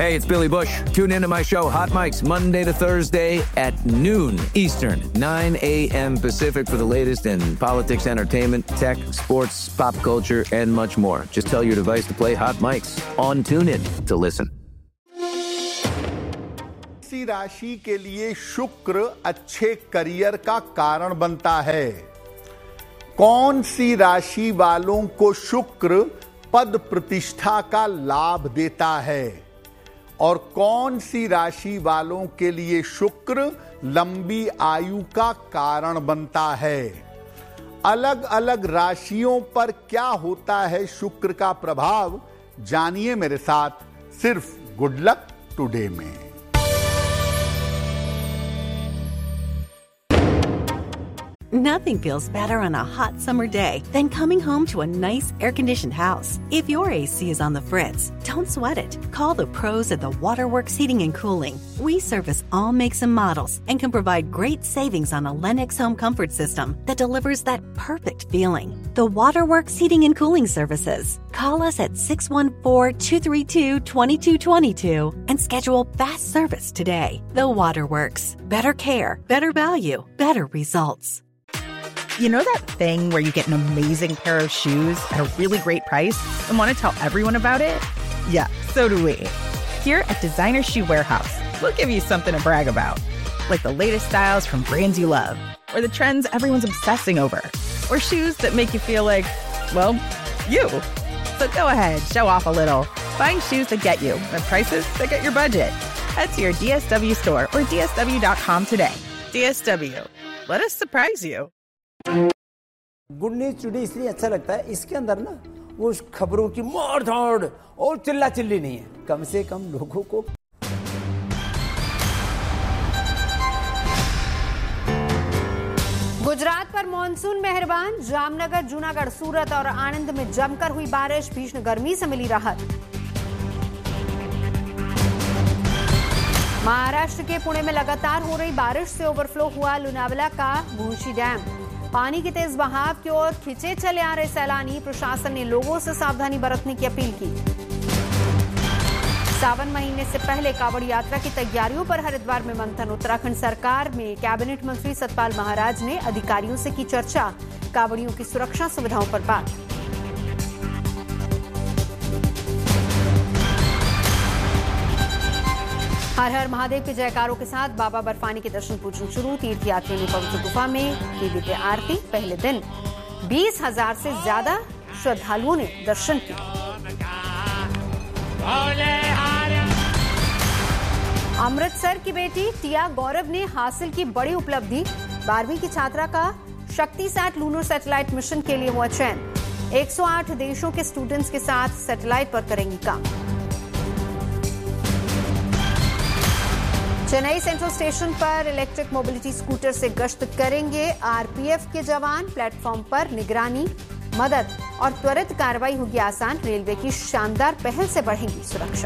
Hey, it's Billy Bush. Tune into my show, Hot Mics, Monday to Thursday at noon Eastern, 9 a.m. Pacific for the latest in politics, entertainment, tech, sports, pop culture, and much more. Just tell your device to play Hot Mics on TuneIn to listen. इसी राशि के लिए शुक्र अच्छे career का कारण बनता है। कौन सी राशि वालों को शुक्र पद प्रतिष्ठा का लाभ देता है और कौन सी राशि वालों के लिए शुक्र लंबी आयु का कारण बनता है? अलग अलग राशियों पर क्या होता है शुक्र का प्रभाव, जानिए मेरे साथ सिर्फ गुड लक टुडे में। Nothing feels better on a hot summer day than coming home to a nice air-conditioned house. If your AC is on the fritz, don't sweat it. Call the pros at the Waterworks Heating and Cooling. We service all makes and models and can provide great savings on a Lennox home comfort system that delivers that perfect feeling. The Waterworks Heating and Cooling Services. Call us at 614-232-2222 and schedule fast service today. The Waterworks. Better care, better value, better results. You know that thing where you get an amazing pair of shoes at a really great price and want to tell everyone about it? Yeah, so do we. Here at Designer Shoe Warehouse, we'll give you something to brag about. Like the latest styles from brands you love, or the trends everyone's obsessing over, or shoes that make you feel like, well, you. So go ahead, show off a little. Find shoes that get you at prices that get your budget. Head to your DSW store or DSW.com today. DSW. Let us surprise you. Good news today इसलिए अच्छा लगता है, इसके अंदर ना वो खबरों की मार धाड़ और चिल्ला चिल्ली नहीं है, कम से कम लोगों को। गुजरात पर मानसून मेहरबान, जामनगर, जूनागढ़, सूरत और आणंद में जमकर हुई बारिश, भीषण गर्मी से मिली राहत। महाराष्ट्र के पुणे में लगातार हो रही बारिश से ओवरफ्लो हुआ लोनावला का भूंशी डैम। पानी के तेज बहाव की ओर खिंचे चले आ रहे सैलानी, प्रशासन ने लोगों से सावधानी बरतने की अपील की। सावन महीने से पहले कांवड़ यात्रा की तैयारियों पर हरिद्वार में मंथन, उत्तराखंड सरकार में कैबिनेट मंत्री सतपाल महाराज ने अधिकारियों से की चर्चा, कांवड़ियों की सुरक्षा सुविधाओं पर बात। हर हर महादेव के जयकारों के साथ बाबा बर्फानी के दर्शन पूजन शुरू, तीर्थयात्रियों ने पवित्र गुफा में की दिव्य आरती। पहले दिन 20,000 से ज्यादा श्रद्धालुओं ने दर्शन किए। अमृतसर की बेटी टिया गौरव ने हासिल की बड़ी उपलब्धि, 12वीं की छात्रा का शक्तिसैट लूनर सैटेलाइट मिशन के लिए हुआ चयन। 108 देशों के स्टूडेंट्स के साथ सैटेलाइट पर करेंगी काम। चेन्नई सेंट्रल स्टेशन पर इलेक्ट्रिक मोबिलिटी स्कूटर से गश्त करेंगे आरपीएफ के जवान, प्लेटफॉर्म पर निगरानी, मदद और त्वरित कार्रवाई होगी आसान, रेलवे की शानदार पहल से बढ़ेगी सुरक्षा।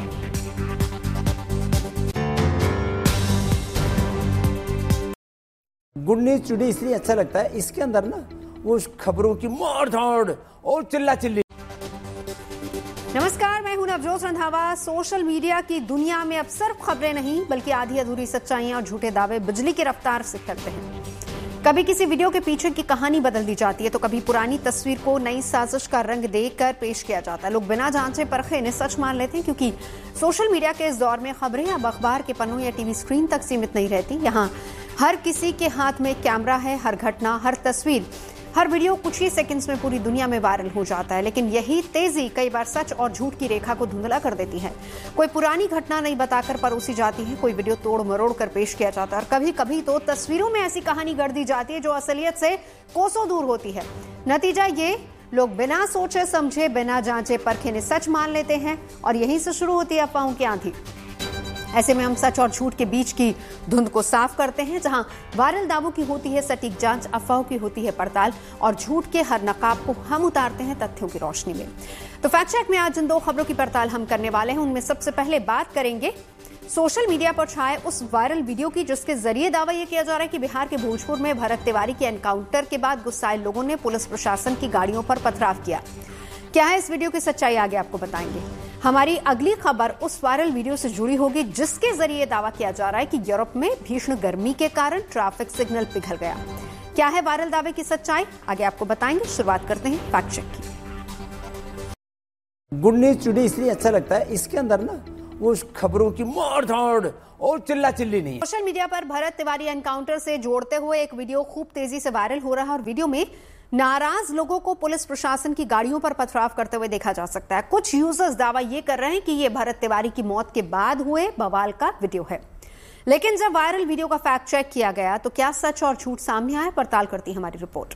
गुड न्यूज टुडे इसलिए अच्छा लगता है, इसके अंदर ना वो खबरों की मार धाड़ और चिल्ला चिल्ली। नमस्कार, मैं हूं नवजोत रंधावा। सोशल मीडिया की दुनिया में अब सिर्फ खबरें नहीं बल्कि आधी अधूरी सच्चाइयां और झूठे दावे बिजली की रफ्तार से फैलते हैं। कभी किसी वीडियो के पीछे की कहानी बदल दी जाती है तो कभी पुरानी तस्वीर को नई साजिश का रंग देकर पेश किया जाता है। लोग बिना जांचे परखे इन्हें सच मान लेते हैं क्योंकि सोशल मीडिया के इस दौर में खबरें अब अखबार के पन्नों या टीवी स्क्रीन तक सीमित नहीं रहती। यहाँ हर किसी के हाथ में कैमरा है, हर घटना, हर तस्वीर, हर वीडियो कुछ ही सेकंड्स में पूरी दुनिया में वायरल हो जाता है। लेकिन यही तेजी कई बार सच और झूठ की रेखा को धुंधला कर देती है। कोई पुरानी घटना नहीं बताकर परोसी जाती है, कोई वीडियो तोड़ मरोड़ कर पेश किया जाता है और कभी कभी तो तस्वीरों में ऐसी कहानी गढ़ दी जाती है जो असलियत से कोसों दूर होती है। नतीजा ये, लोग बिना सोचे समझे, बिना जांचे परखे ने सच मान लेते हैं और यहीं से शुरू होती है अफवाहों की आंधी। ऐसे में हम सच और झूठ के बीच की धुंध को साफ करते हैं। जहां वायरल दावों की होती है सटीक जांच, अफवाहों की होती है पड़ताल और झूठ के हर नकाब को हम उतारते हैं तथ्यों की रोशनी में। तो फैक्ट चेक में आज जिन दो खबरों की पड़ताल हम करने वाले हैं उनमें सबसे पहले बात करेंगे सोशल मीडिया पर छाए उस वायरल वीडियो की जिसके जरिए दावा यह किया जा रहा है कि बिहार के भोजपुर में भरत तिवारी के एनकाउंटर के बाद गुस्साए लोगों ने पुलिस प्रशासन की गाड़ियों पर पथराव किया। क्या है इस वीडियो की सच्चाई, आगे आपको बताएंगे। हमारी अगली खबर उस वायरल वीडियो से जुड़ी होगी जिसके जरिए दावा किया जा रहा है कि यूरोप में भीषण गर्मी के कारण ट्रैफिक सिग्नल पिघल गया। क्या है वायरल दावे की सच्चाई, आगे आपको बताएंगे। शुरुआत करते हैं फैक्ट चेक की। गुड न्यूज टुडे इसलिए अच्छा लगता है, इसके अंदर ना वो खबरों की मार धाड़ और चिल्ला चिल्ली नहीं है। सोशल मीडिया पर भरत तिवारी एनकाउंटर से जोड़ते हुए एक वीडियो खूब तेजी से वायरल हो रहा है और वीडियो में नाराज लोगों को पुलिस प्रशासन की गाड़ियों पर पथराव करते हुए देखा जा सकता है। कुछ यूजर्स दावा ये कर रहे हैं कि ये भरत तिवारी की मौत के बाद हुए बवाल का वीडियो है, लेकिन जब वायरल वीडियो का फैक्ट चेक किया गया तो क्या सच और झूठ सामने आया, पड़ताल करती है हमारी रिपोर्ट।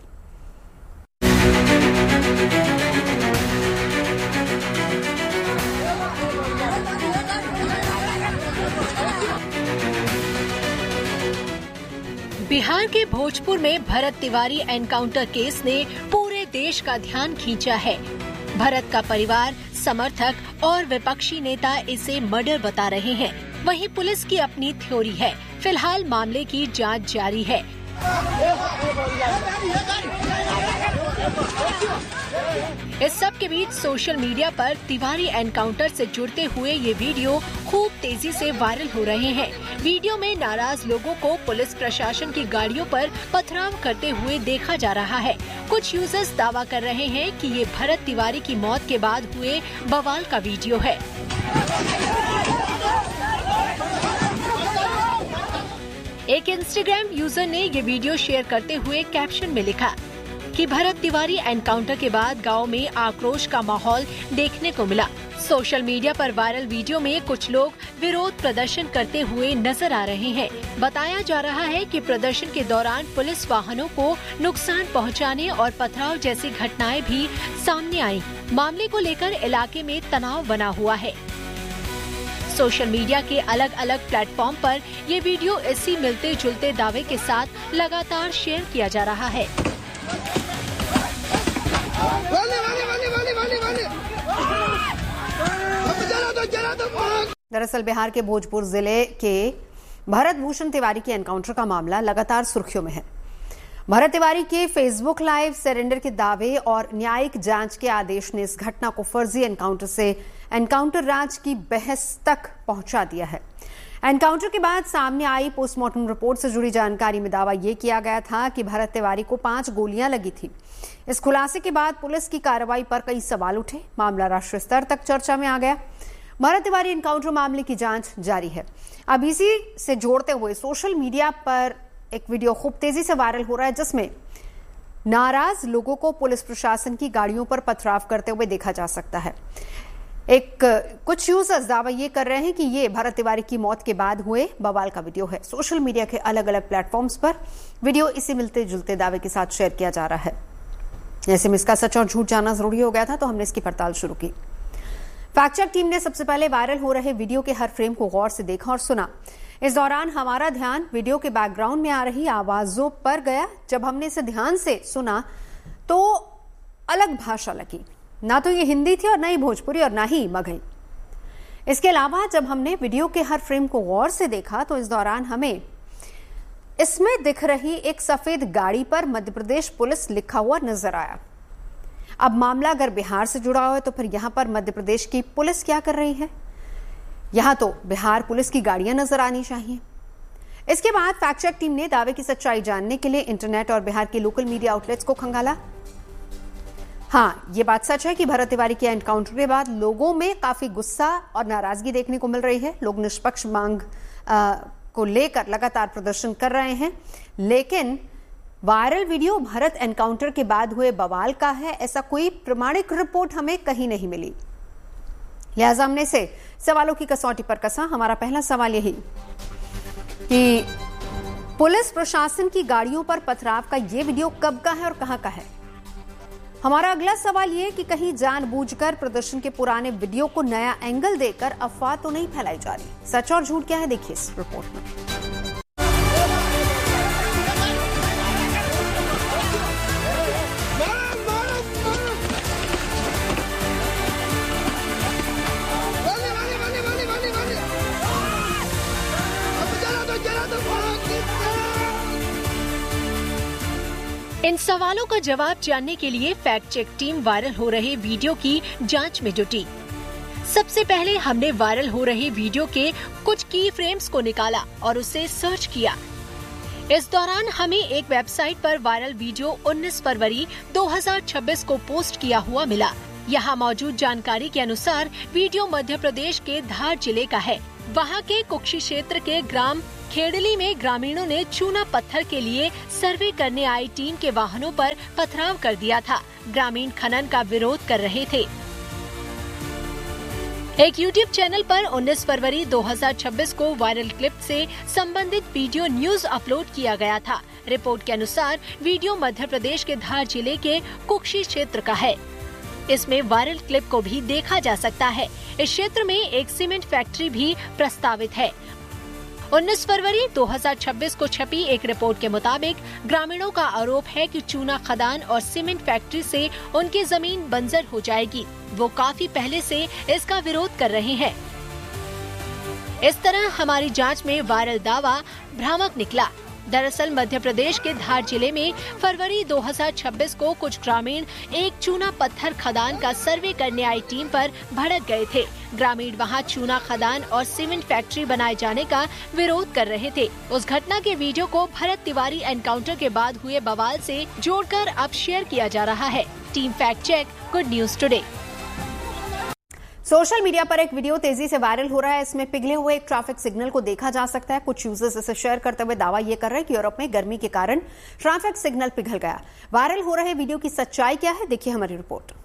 बिहार के भोजपुर में भरत तिवारी एनकाउंटर केस ने पूरे देश का ध्यान खींचा है। भरत का परिवार, समर्थक और विपक्षी नेता इसे मर्डर बता रहे हैं। वहीं पुलिस की अपनी थ्योरी है। फिलहाल मामले की जांच जारी है। इस सब के बीच सोशल मीडिया पर तिवारी एनकाउंटर से जुड़ते हुए ये वीडियो खूब तेजी से वायरल हो रहे हैं। वीडियो में नाराज लोगों को पुलिस प्रशासन की गाड़ियों पर पथराव करते हुए देखा जा रहा है। कुछ यूजर्स दावा कर रहे हैं कि ये भरत तिवारी की मौत के बाद हुए बवाल का वीडियो है। एक इंस्टाग्राम यूजर ने ये वीडियो शेयर करते हुए कैप्शन में लिखा कि भरत तिवारी एनकाउंटर के बाद गांव में आक्रोश का माहौल देखने को मिला। सोशल मीडिया पर वायरल वीडियो में कुछ लोग विरोध प्रदर्शन करते हुए नजर आ रहे हैं। बताया जा रहा है कि प्रदर्शन के दौरान पुलिस वाहनों को नुकसान पहुंचाने और पथराव जैसी घटनाएं भी सामने आई। मामले को लेकर इलाके में तनाव बना हुआ है। सोशल मीडिया के अलग अलग प्लेटफॉर्म पर ये वीडियो इसी मिलते जुलते दावे के साथ लगातार शेयर किया जा रहा है। दरअसल बिहार के भोजपुर जिले के भरत भूषण तिवारी के एनकाउंटर का मामला लगातार सुर्खियों में है। भरत तिवारी के फेसबुक लाइव सरेंडर के दावे और न्यायिक जांच के आदेश ने इस घटना को फर्जी एनकाउंटर से एनकाउंटर राज की बहस तक पहुंचा दिया है। एनकाउंटर के बाद सामने आई पोस्टमार्टम रिपोर्ट से जुड़ी जानकारी में दावा यह किया गया था कि भरत तिवारी को 5 गोलियां लगी थी। इस खुलासे के बाद पुलिस की कार्रवाई पर कई सवाल उठे। मामला राष्ट्रीय स्तर तक चर्चा में आ गया। भरत तिवारी एनकाउंटर मामले की जांच जारी है। अब इसी से जोड़ते हुए सोशल मीडिया पर एक वीडियो खूब तेजी से वायरल हो रहा है जिसमें नाराज लोगों को पुलिस प्रशासन की गाड़ियों पर पथराव करते हुए देखा जा सकता है। कुछ यूजर्स दावा ये कर रहे हैं कि ये भरत तिवारी की मौत के बाद हुए बवाल का वीडियो है। सोशल मीडिया के अलग अलग प्लेटफॉर्म्स पर वीडियो इसी मिलते जुलते दावे के साथ शेयर किया जा रहा है। ऐसे में इसका सच और झूठ जानना जरूरी हो गया था, तो हमने इसकी पड़ताल शुरू की। फैक्ट चेक टीम ने सबसे पहले वायरल हो रहे वीडियो के हर फ्रेम को गौर से देखा और सुना। इस दौरान हमारा ध्यान वीडियो के बैकग्राउंड में आ रही आवाजों पर गया। जब हमने इसे ध्यान से सुना तो अलग भाषा लगी। ना तो ये हिंदी थी और ना ही भोजपुरी और ना ही मगही। इसके अलावा जब हमने वीडियो के हर फ्रेम को गौर से देखा तो इस दौरान हमें इसमें दिख रही एक सफेद गाड़ी पर मध्य प्रदेश पुलिस लिखा हुआ नजर आया। अब मामला अगर बिहार से जुड़ा हुआ है तो फिर यहां पर मध्य प्रदेश की पुलिस क्या कर रही है? यहां तो बिहार पुलिस की गाड़ियां नजर आनी चाहिए। इसके बाद फैक्ट चेक टीम ने दावे की सच्चाई जानने के लिए इंटरनेट और बिहार के लोकल मीडिया आउटलेट्स को खंगाला। हाँ, ये बात सच है कि भरत तिवारी के एनकाउंटर के बाद लोगों में काफी गुस्सा और नाराजगी देखने को मिल रही है। लोग निष्पक्ष मांग को लेकर लगातार प्रदर्शन कर रहे हैं, लेकिन वायरल वीडियो भरत एनकाउंटर के बाद हुए बवाल का है, ऐसा कोई प्रमाणिक रिपोर्ट हमें कहीं नहीं मिली। लिहाजा हमने से सवालों की कसौटी पर कसा। हमारा पहला सवाल यही कि पुलिस प्रशासन की गाड़ियों पर पथराव का ये वीडियो कब का है और कहां का है? हमारा अगला सवाल ये कि कहीं जानबूझकर प्रदर्शन के पुराने वीडियो को नया एंगल देकर अफवाह तो नहीं फैलाई जा रही? सच और झूठ क्या है, देखिए इस रिपोर्ट में। इन सवालों का जवाब जानने के लिए फैक्ट चेक टीम वायरल हो रहे वीडियो की जांच में जुटी। सबसे पहले हमने वायरल हो रही वीडियो के कुछ की फ्रेम्स को निकाला और उसे सर्च किया। इस दौरान हमें एक वेबसाइट पर वायरल वीडियो 19 फरवरी 2026 को पोस्ट किया हुआ मिला। यहाँ मौजूद जानकारी के अनुसार वीडियो मध्य प्रदेश के धार जिले का है। वहाँ के कुक्षी क्षेत्र के ग्राम खेड़ली में ग्रामीणों ने चूना पत्थर के लिए सर्वे करने आई टीम के वाहनों पर पथराव कर दिया था। ग्रामीण खनन का विरोध कर रहे थे। एक यूट्यूब चैनल पर 19 फरवरी 2026 को वायरल क्लिप से संबंधित वीडियो न्यूज अपलोड किया गया था। रिपोर्ट के अनुसार वीडियो मध्य प्रदेश के धार जिले के कुक्षी क्षेत्र का है। इसमें वायरल क्लिप को भी देखा जा सकता है। इस क्षेत्र में एक सीमेंट फैक्ट्री भी प्रस्तावित है। 19 फरवरी 2026 को छपी एक रिपोर्ट के मुताबिक ग्रामीणों का आरोप है कि चूना खदान और सीमेंट फैक्ट्री से उनकी जमीन बंजर हो जाएगी। वो काफी पहले से इसका विरोध कर रहे हैं। इस तरह हमारी जांच में वायरल दावा भ्रामक निकला। दरअसल मध्य प्रदेश के धार जिले में फरवरी 2026 को कुछ ग्रामीण एक चूना पत्थर खदान का सर्वे करने आई टीम पर भड़क गए थे। ग्रामीण वहां चूना खदान और सीमेंट फैक्ट्री बनाए जाने का विरोध कर रहे थे। उस घटना के वीडियो को भरत तिवारी एनकाउंटर के बाद हुए बवाल से जोड़कर अब शेयर किया जा रहा है। Team fact check, good news today. Social media पर एक वीडियो तेजी से वायरल हो रहा है। इसमें पिघले हुए एक ट्रैफिक सिग्नल को देखा जा सकता है। कुछ यूजर्स इसे शेयर करते हुए दावा ये कर रहे हैं कि यूरोप में गर्मी के कारण ट्रैफिक सिग्नल पिघल गया। वायरल हो रहे वीडियो की सच्चाई क्या है, देखिए हमारी रिपोर्ट।